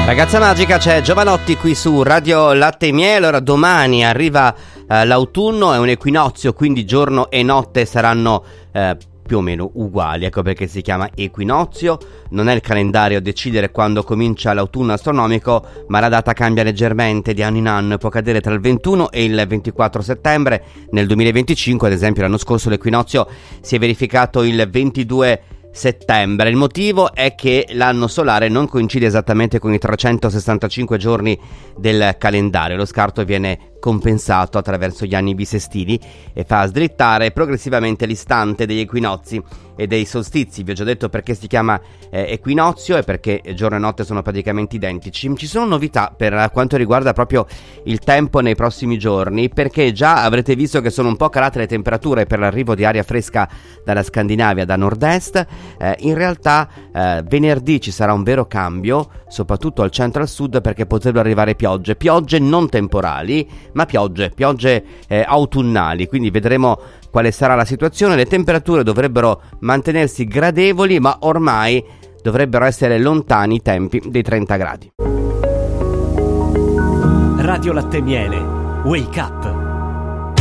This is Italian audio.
Ragazza Magica, c'è Giovanotti qui su Radio Latte e Miele. Allora, domani arriva l'autunno, è un equinozio, quindi giorno e notte saranno più o meno uguali, ecco perché si chiama equinozio. Non è il calendario a decidere quando comincia l'autunno astronomico, ma la data cambia leggermente di anno in anno, può cadere tra il 21 e il 24 settembre. Nel 2025, ad esempio, l'anno scorso l'equinozio si è verificato il 22 settembre. Il motivo è che l'anno solare non coincide esattamente con i 365 giorni del calendario. Lo scarto viene compensato attraverso gli anni bisestili e fa slittare progressivamente l'istante degli equinozi e dei solstizi. Vi ho già detto perché si chiama equinozio e perché giorno e notte sono praticamente identici. Ci sono novità per quanto riguarda proprio il tempo nei prossimi giorni, perché già avrete visto che sono un po' calate le temperature per l'arrivo di aria fresca dalla Scandinavia, da nord-est. In realtà venerdì ci sarà un vero cambio, soprattutto al centro e al sud, perché potrebbero arrivare piogge non temporali, ma piogge autunnali. Quindi vedremo quale sarà la situazione. Le temperature dovrebbero mantenersi gradevoli, ma ormai dovrebbero essere lontani i tempi dei 30 gradi. Radio Latte e Miele, Wake Up.